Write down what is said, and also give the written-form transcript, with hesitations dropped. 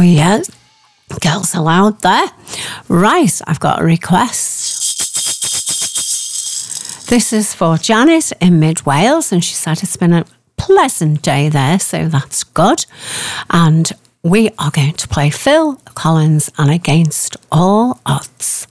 Oh, yeah. Girls allowed there. Right, I've got a request. This is for Janet in Mid Wales, and she said it's been a pleasant day there, so that's good. And we are going to play Phil Collins and Against All Odds.